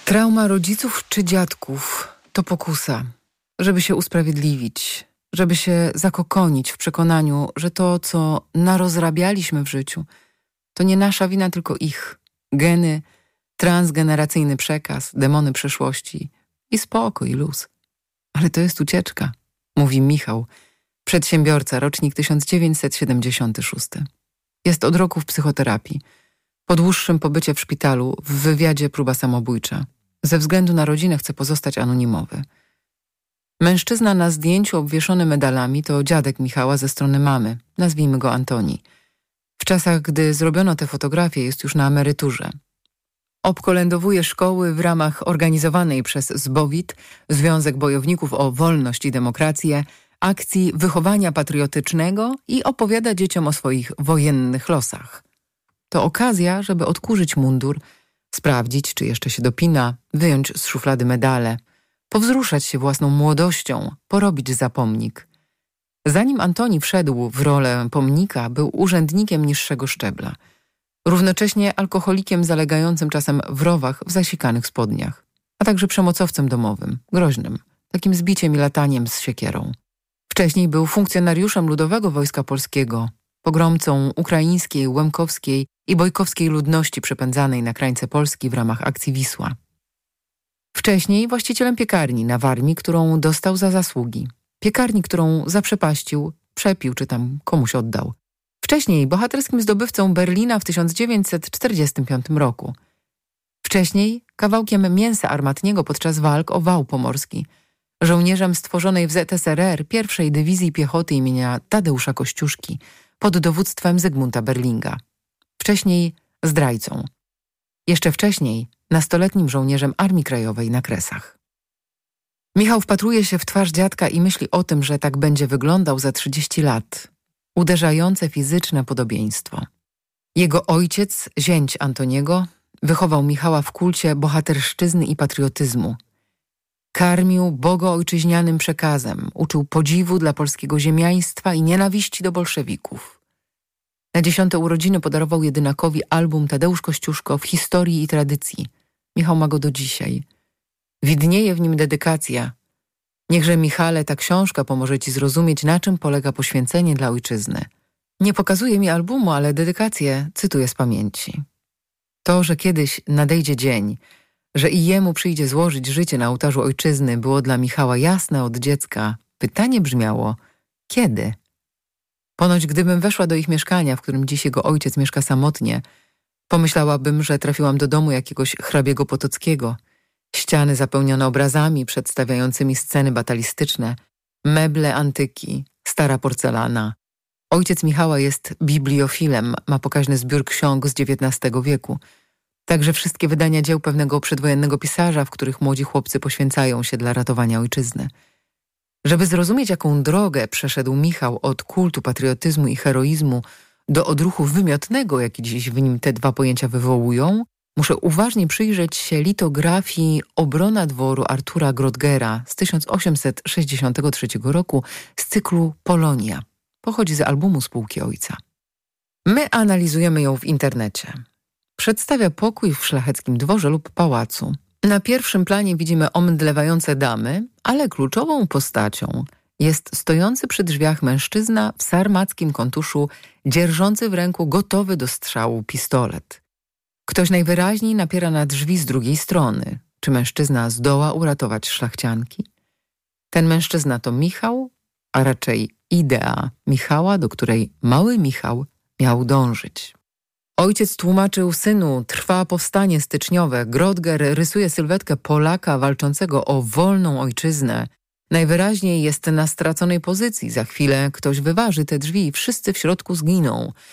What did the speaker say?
Trauma rodziców czy dziadków to pokusa, żeby się usprawiedliwić, żeby się zakokonić w przekonaniu, że to, co narozrabialiśmy w życiu, to nie nasza wina, tylko ich. Geny, transgeneracyjny przekaz, demony przeszłości i spokój, luz. Ale to jest ucieczka, mówi Michał, przedsiębiorca, rocznik 1976. Jest od roku w psychoterapii. Po dłuższym pobycie w szpitalu, w wywiadzie próba samobójcza. Ze względu na rodzinę chce pozostać anonimowy. Mężczyzna na zdjęciu obwieszony medalami to dziadek Michała ze strony mamy, nazwijmy go Antoni. W czasach, gdy zrobiono tę fotografię, jest już na emeryturze. Obkolędowuje szkoły w ramach organizowanej przez ZBOWiT, Związek Bojowników o Wolność i Demokrację, akcji wychowania patriotycznego i opowiada dzieciom o swoich wojennych losach. To okazja, żeby odkurzyć mundur, sprawdzić, czy jeszcze się dopina, wyjąć z szuflady medale, powzruszać się własną młodością, porobić zapomnik. Zanim Antoni wszedł w rolę pomnika, był urzędnikiem niższego szczebla. Równocześnie alkoholikiem zalegającym czasem w rowach w zasikanych spodniach, a także przemocowcem domowym, groźnym, takim zbiciem i lataniem z siekierą. Wcześniej był funkcjonariuszem Ludowego Wojska Polskiego, pogromcą ukraińskiej, łemkowskiej i bojkowskiej ludności przepędzanej na krańce Polski w ramach akcji Wisła. Wcześniej właścicielem piekarni na Warmii, którą dostał za zasługi. Piekarni, którą zaprzepaścił, przepił czy tam komuś oddał. Wcześniej bohaterskim zdobywcą Berlina w 1945 roku. Wcześniej kawałkiem mięsa armatniego podczas walk o Wał Pomorski. Żołnierzem stworzonej w ZSRR pierwszej Dywizji Piechoty imienia Tadeusza Kościuszki pod dowództwem Zygmunta Berlinga. Wcześniej zdrajcą. Jeszcze wcześniej nastoletnim żołnierzem Armii Krajowej na Kresach. Michał wpatruje się w twarz dziadka i myśli o tym, że tak będzie wyglądał za 30 lat. Uderzające fizyczne podobieństwo. Jego ojciec, zięć Antoniego, wychował Michała w kulcie bohaterszczyzny i patriotyzmu. Karmił bogoojczyźnianym przekazem, uczył podziwu dla polskiego ziemiaństwa i nienawiści do bolszewików. Na 10. urodziny podarował jedynakowi album Tadeusz Kościuszko w historii i tradycji. Michał ma go do dzisiaj. Widnieje w nim dedykacja. Niechże, Michale, ta książka pomoże ci zrozumieć, na czym polega poświęcenie dla ojczyzny. Nie pokazuje mi albumu, ale dedykację cytuję z pamięci. To, że kiedyś nadejdzie dzień, że i jemu przyjdzie złożyć życie na ołtarzu ojczyzny, było dla Michała jasne od dziecka. Pytanie brzmiało, kiedy? Ponoć gdybym weszła do ich mieszkania, w którym dziś jego ojciec mieszka samotnie, pomyślałabym, że trafiłam do domu jakiegoś hrabiego Potockiego. Ściany zapełnione obrazami przedstawiającymi sceny batalistyczne, meble antyki, stara porcelana. Ojciec Michała jest bibliofilem, ma pokaźny zbiór ksiąg z XIX wieku. Także wszystkie wydania dzieł pewnego przedwojennego pisarza, w których młodzi chłopcy poświęcają się dla ratowania ojczyzny. Żeby zrozumieć, jaką drogę przeszedł Michał od kultu patriotyzmu i heroizmu do odruchu wymiotnego, jaki dziś w nim te dwa pojęcia wywołują, muszę uważnie przyjrzeć się litografii Obrona dworu Artura Grodgera z 1863 roku z cyklu Polonia. Pochodzi z albumu spółki ojca. My analizujemy ją w internecie. Przedstawia pokój w szlacheckim dworze lub pałacu. Na pierwszym planie widzimy omdlewające damy, ale kluczową postacią jest stojący przy drzwiach mężczyzna w sarmackim kontuszu, dzierżący w ręku gotowy do strzału pistolet. Ktoś najwyraźniej napiera na drzwi z drugiej strony. Czy mężczyzna zdoła uratować szlachcianki? Ten mężczyzna to Michał, a raczej idea Michała, do której mały Michał miał dążyć. Ojciec tłumaczył synu, trwa powstanie styczniowe. Grodger rysuje sylwetkę Polaka walczącego o wolną ojczyznę. Najwyraźniej jest na straconej pozycji. Za chwilę ktoś wyważy te drzwi i wszyscy w środku zginą.